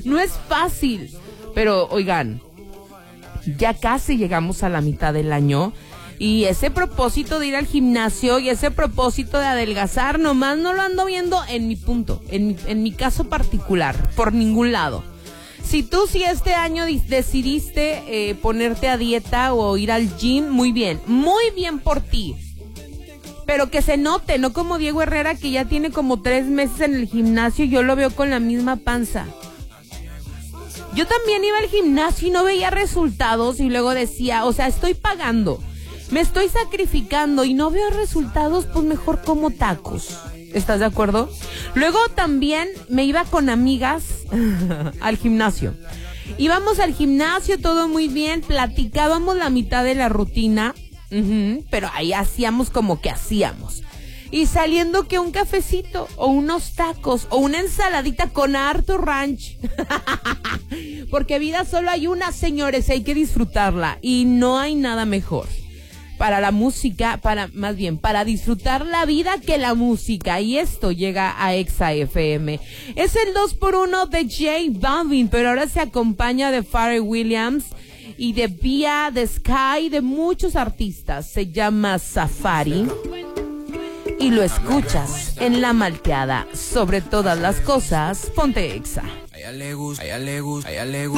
No es fácil. Pero, oigan, ya casi llegamos a la mitad del año. Y ese propósito de ir al gimnasio y ese propósito de adelgazar, nomás no lo ando viendo en mi punto, en mi caso particular, por ningún lado. Si este año decidiste ponerte a dieta o ir al gym, muy bien por ti. Pero que se note, no como Diego Herrera, que ya tiene como 3 meses en el gimnasio y yo lo veo con la misma panza. Yo también iba al gimnasio y no veía resultados y luego decía, o sea, estoy pagando. Me estoy sacrificando y no veo resultados, pues mejor como tacos. ¿Estás de acuerdo? Luego también me iba con amigas al gimnasio. Íbamos al gimnasio, todo muy bien, platicábamos la mitad de la rutina, pero ahí hacíamos como que hacíamos. Y saliendo que un cafecito, o unos tacos, o una ensaladita con harto ranch. Porque vida solo hay una, señores, hay que disfrutarla. Y no hay nada mejor para la música, para disfrutar la vida que la música. Y esto llega a Exa FM. Es el 2x1 de J Balvin, pero ahora se acompaña de Pharrell Williams y de Via, de Sky, de muchos artistas. Se llama Safari. Y lo escuchas en La Malteada. Sobre todas las cosas, ponte Exa.